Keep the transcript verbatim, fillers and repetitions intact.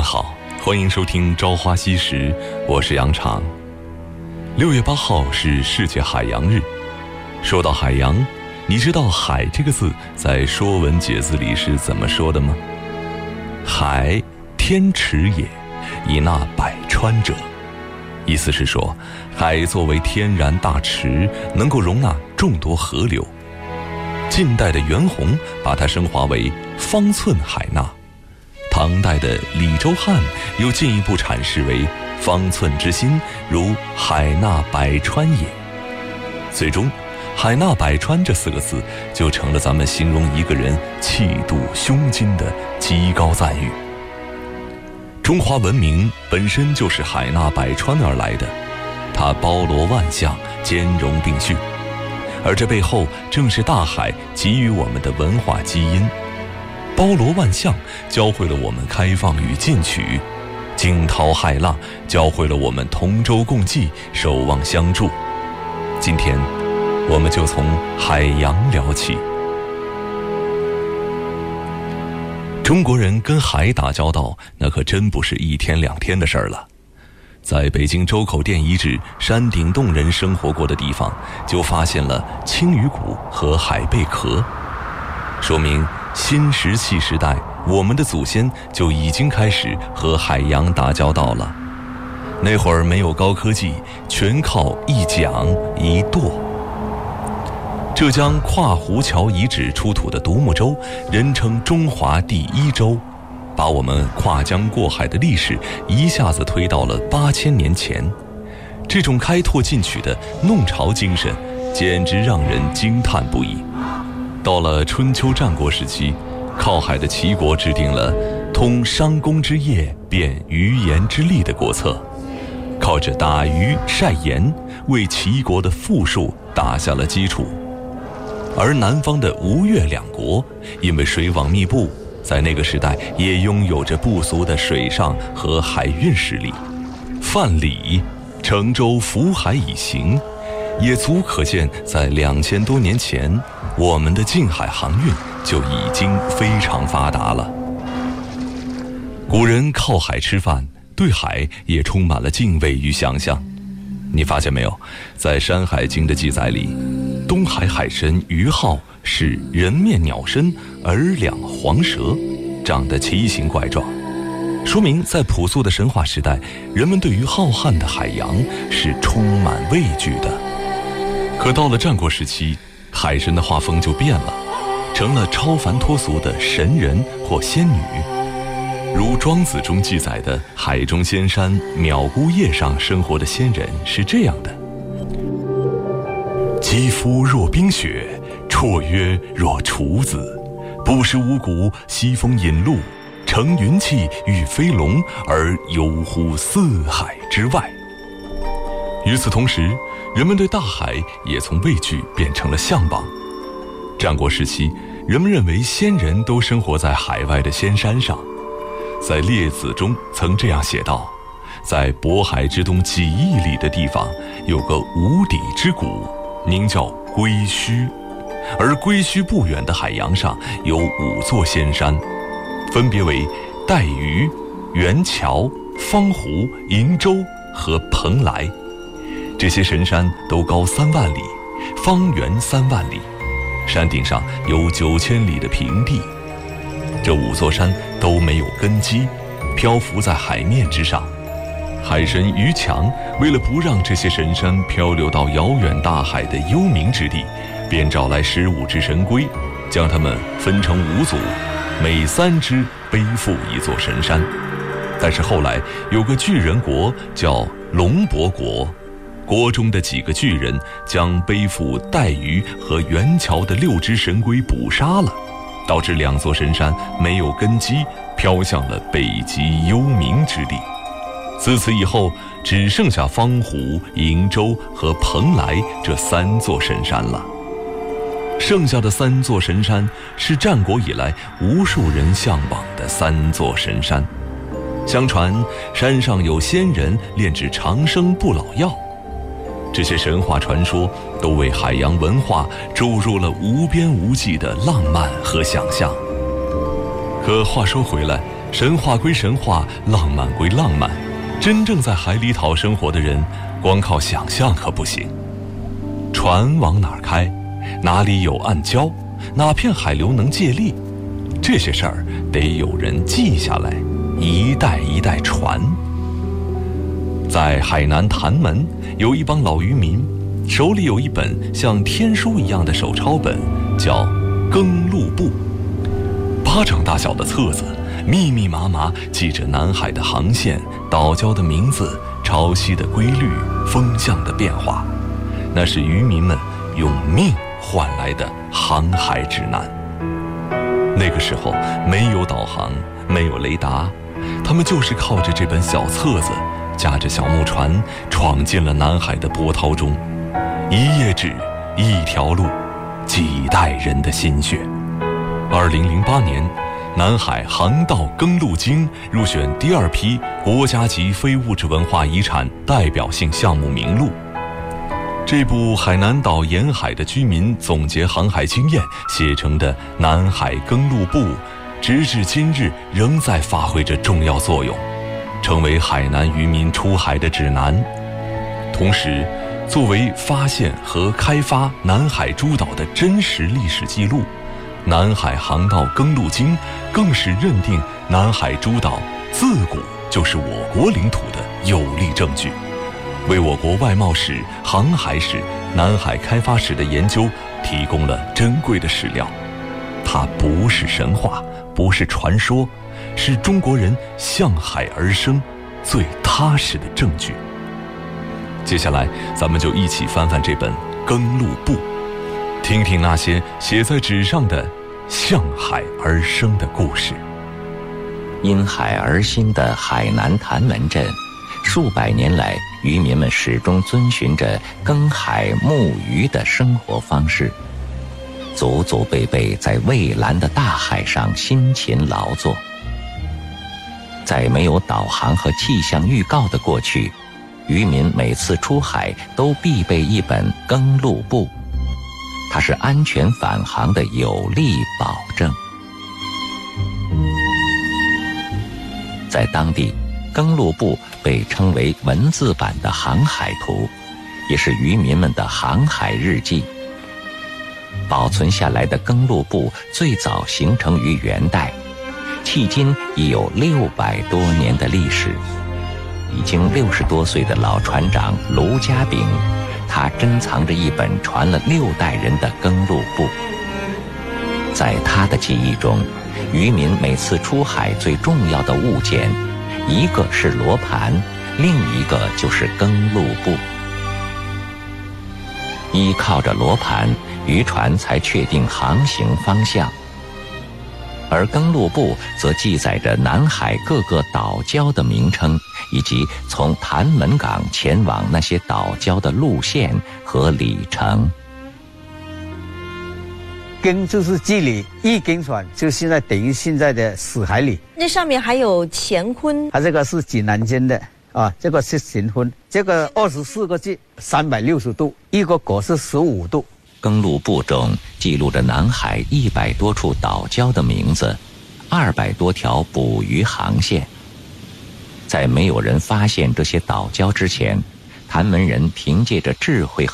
好，欢迎收听《朝花夕拾》，我是杨常。六月八号是世界海洋日。说到海洋，你知道海这个字在《说文解字》里是怎么说的吗？海，天池也，以纳百川者。意思是说，海作为天然大池，能够容纳众多河流。晋代的袁弘把它升华为方寸海纳，唐代的李周汉又进一步阐释为方寸之心，如海纳百川也。最终，海纳百川这四个字就成了咱们形容一个人气度胸襟的极高赞誉。中华文明本身就是海纳百川而来的，它包罗万象，兼容并蓄，而这背后正是大海给予我们的文化基因。包罗万象教会了我们开放与进取，惊涛骇浪教会了我们同舟共济，守望相助。今天我们就从海洋聊起。中国人跟海打交道，那可真不是一天两天的事儿了。在北京周口店遗址山顶洞人生活过的地方，就发现了青鱼骨和海贝壳，说明新石器时代我们的祖先就已经开始和海洋打交道了。那会儿没有高科技，全靠一桨一舵。浙江跨湖桥遗址出土的独木舟，人称中华第一舟，把我们跨江过海的历史一下子推到了八千年前。这种开拓进取的弄潮精神，简直让人惊叹不已。到了春秋战国时期，靠海的齐国制定了通商工之业，变鱼盐之利的国策，靠着打鱼晒盐，为齐国的富庶打下了基础。而南方的吴越两国，因为水网密布，在那个时代也拥有着不俗的水上和海运实力。范蠡乘舟浮海以行，也足可见在两千多年前，我们的近海航运就已经非常发达了。古人靠海吃饭，对海也充满了敬畏与想象。你发现没有，在《山海经》的记载里，东海海神于浩是人面鸟身，耳两黄蛇，长得奇形怪状，说明在朴素的神话时代，人们对于浩瀚的海洋是充满畏惧的。可到了战国时期，海神的画风就变了，成了超凡脱俗的神人或仙女。如庄子中记载的海中仙山淼姑叶上生活的仙人是这样的：肌肤若冰雪，绰约若处子，不食五谷，西风引路，乘云气御飞龙，而游乎四海之外。与此同时，人们对大海也从畏惧变成了向往。战国时期，人们认为仙人都生活在海外的仙山上。在《列子》中曾这样写道：在渤海之东几亿里的地方，有个无底之谷，名叫归墟，而归墟不远的海洋上有五座仙山，分别为带鱼、元桥、方湖、瀛洲和蓬莱。这些神山都高三万里，方圆三万里，山顶上有九千里的平地。这五座山都没有根基，漂浮在海面之上。海神于强为了不让这些神山漂流到遥远大海的幽冥之地，便找来十五只神龟，将它们分成五组，每三只背负一座神山。但是后来有个巨人国叫龙伯国，国中的几个巨人将背负带鱼和元桥的六只神龟捕杀了，导致两座神山没有根基，飘向了北极幽冥之地。自此以后，只剩下方湖、瀛洲和蓬莱这三座神山了。剩下的三座神山是战国以来无数人向往的三座神山。相传山上有仙人炼制长生不老药，这些神话传说都为海洋文化注入了无边无际的浪漫和想象。可话说回来， 神话归神话，浪漫归浪漫，真正在海里讨生活的人，光靠想象可不行。船往哪儿开？哪里有暗礁？哪片海流能借力？这些事儿得有人记下来，一代一代传。在海南潭门，有一帮老渔民，手里有一本像天书一样的手抄本，叫《耕路簿》，巴掌大小的册子，密密麻麻记着南海的航线、岛礁的名字、潮汐的规律、风向的变化，那是渔民们用命换来的航海指南。那个时候没有导航，没有雷达，他们就是靠着这本小册子，驾着小木船闯进了南海的波涛中。一页纸，一条路，几代人的心血。二零零八年，南海航道耕路经入选第二批国家级非物质文化遗产代表性项目名录。这部海南岛沿海的居民总结航海经验写成的《南海耕路簿》，直至今日仍在发挥着重要作用，成为海南渔民出海的指南。同时，作为发现和开发南海诸岛的真实历史记录，南海航道耕路经更是认定南海诸岛自古就是我国领土的有力证据，为我国外贸史、航海史、南海开发史的研究提供了珍贵的史料。它不是神话，不是传说，是中国人向海而生最踏实的证据。接下来，咱们就一起翻翻这本《耕路簿》，听听那些写在纸上的向海而生的故事。 因海而兴的海南潭门镇，数百年来，渔民们始终遵循着耕海牧渔的生活方式，祖祖辈辈在蔚蓝的大海上辛勤劳作。在没有导航和气象预告的过去，渔民每次出海都必备一本耕路簿，它是安全返航的有力保证。在当地，耕路簿被称为文字版的航海图，也是渔民们的航海日记。保存下来的耕路簿最早形成于元代，迄今已有六百多年的历史。已经六十多岁的老船长卢家炳，他珍藏着一本传了六代人的耕路簿。在他的记忆中，渔民每次出海最重要的物件，一个是罗盘，另一个就是耕路簿。依靠着罗盘，渔船才确定航行方向，而耕路簿则记载着南海各个岛礁的名称，以及从潭门港前往那些岛礁的路线和里程。 耕就是距离，一耕船就现在等于现在的死海里。 那上面还有乾坤， 它这个是指南针的啊，这个是乾坤，这个二十四个字，三百六十度，一个国是十五度。 耕路簿中记录着南海一百多处岛礁的名字，二百多条捕鱼航线。在没有人发现这些岛礁之前，潭门人凭借着智慧和